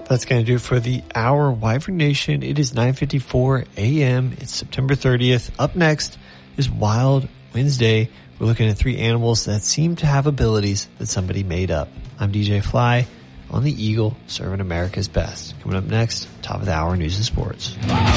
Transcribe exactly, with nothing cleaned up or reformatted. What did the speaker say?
That's going to do it for the hour. Wyvern Nation, it is nine fifty-four a.m. It's September thirtieth. Up next is Wild Wednesday. We're looking at three animals that seem to have abilities that somebody made up. I'm D J Fly on the Eagle, serving America's best. Coming up next, top of the hour, news and sports.